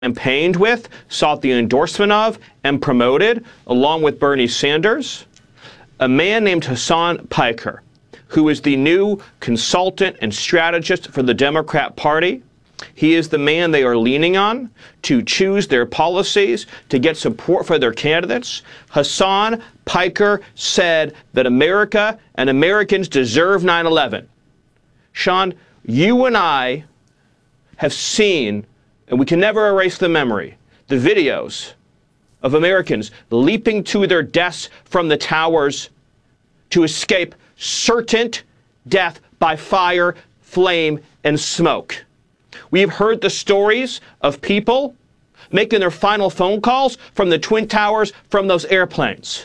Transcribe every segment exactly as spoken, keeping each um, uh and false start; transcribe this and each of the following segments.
campaigned with, sought the endorsement of, and promoted, along with Bernie Sanders, a man named Hasan Piker, who is the new consultant and strategist for the Democrat Party. He is the man they are leaning on to choose their policies, to get support for their candidates. Hasan Piker said that America and Americans deserve nine eleven. Sean, you and I have seen, and we can never erase the memory, the videos of Americans leaping to their deaths from the towers to escape certain death by fire, flame, and smoke. We've heard the stories of people making their final phone calls from the Twin Towers from those airplanes.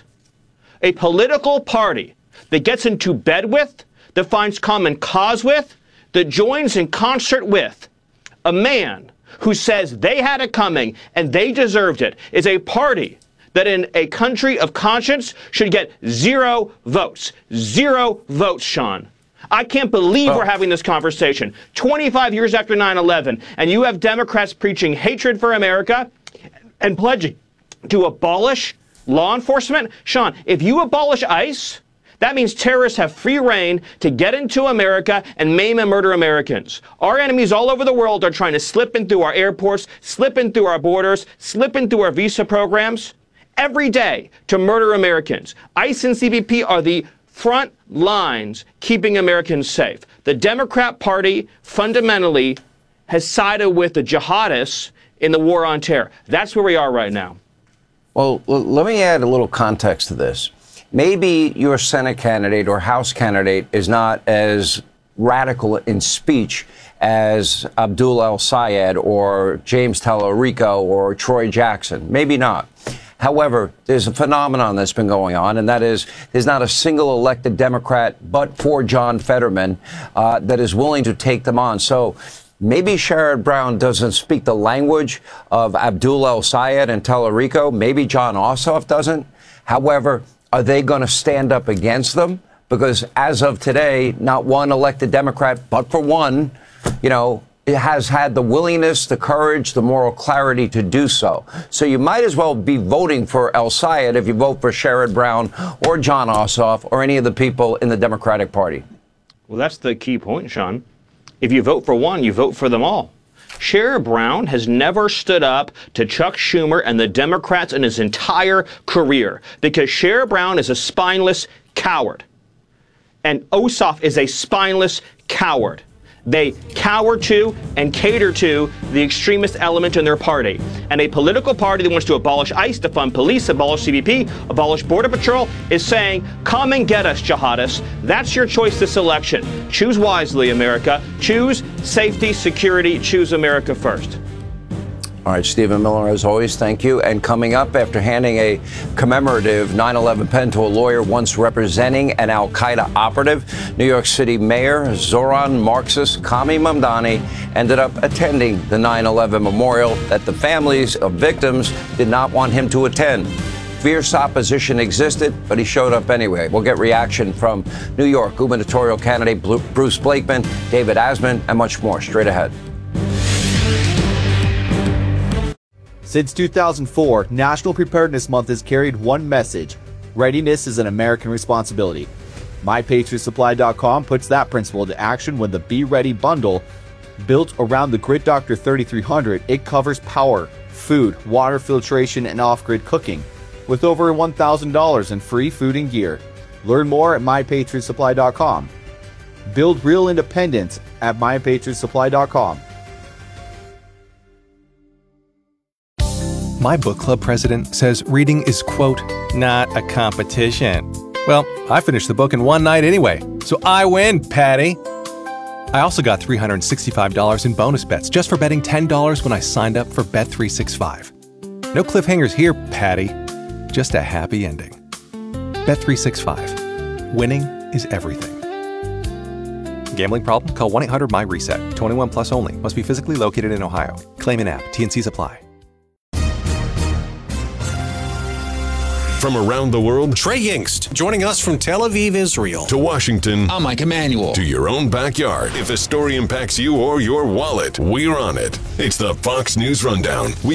A political party that gets into bed with, that finds common cause with, that joins in concert with a man who says they had it coming and they deserved it, is a party that in a country of conscience should get zero votes. Zero votes, Sean. I can't believe oh. we're having this conversation twenty-five years after nine eleven, and you have Democrats preaching hatred for America and pledging to abolish law enforcement. Sean, if you abolish ICE, that means terrorists have free reign to get into America and maim and murder Americans. Our enemies all over the world are trying to slip in through our airports, slip in through our borders, slip in through our visa programs every day to murder Americans. ICE and C B P are the front lines keeping Americans safe. The Democrat Party fundamentally has sided with the jihadists in the war on terror. That's where we are right now. Well, l- let me add a little context to this. Maybe your Senate candidate or House candidate is not as radical in speech as Abdul El-Sayed or James Tallarico or Troy Jackson. Maybe not. However, there's a phenomenon that's been going on, and that is there's not a single elected Democrat but for John Fetterman uh, that is willing to take them on. So maybe Sherrod Brown doesn't speak the language of Abdul El-Sayed and Tallarico. Maybe Jon Ossoff doesn't. However, are they going to stand up against them? Because as of today, not one elected Democrat, but for one, you know, it has had the willingness, the courage, the moral clarity to do so. So you might as well be voting for El-Sayed if you vote for Sherrod Brown or Jon Ossoff or any of the people in the Democratic Party. Well, that's the key point, Sean. If you vote for one, you vote for them all. Sherrod Brown has never stood up to Chuck Schumer and the Democrats in his entire career because Sherrod Brown is a spineless coward. And Ossoff is a spineless coward. They cower to and cater to the extremist element in their party. And a political party that wants to abolish ICE, defund police, abolish C B P, abolish Border Patrol is saying, come and get us, jihadists. That's your choice this election. Choose wisely, America. Choose safety, security. Choose America first. All right, Stephen Miller, as always, thank you. And coming up, after handing a commemorative nine eleven pen to a lawyer once representing an al-Qaeda operative, New York City Mayor Zohran Marxist Kami Mamdani ended up attending the nine eleven memorial that the families of victims did not want him to attend. Fierce opposition existed, but he showed up anyway. We'll get reaction from New York gubernatorial candidate Bruce Blakeman, David Asman, and much more straight ahead. Since two thousand four, National Preparedness Month has carried one message: readiness is an American responsibility. My Patriot Supply dot com puts that principle into action when the Be Ready bundle, built around the Grid Doctor thirty-three hundred, it covers power, food, water filtration, and off-grid cooking, with over one thousand dollars in free food and gear. Learn more at My Patriot Supply dot com. Build real independence at My Patriot Supply dot com. My book club president says reading is, quote, not a competition. Well, I finished the book in one night anyway, so I win, Patty. I also got three hundred sixty-five dollars in bonus bets just for betting ten dollars when I signed up for Bet three sixty-five. No cliffhangers here, Patty. Just a happy ending. Bet three sixty-five. Winning is everything. Gambling problem? Call one eight hundred M Y reset. twenty-one plus only. Must be physically located in Ohio. Claim an app. T and Cs apply. From around the world Trey Yingst, joining us from Tel Aviv, Israel. to Washington I'm Mike Emanuel. to your own backyard. If a story impacts you or your wallet, we're on it. It's the Fox News Rundown. We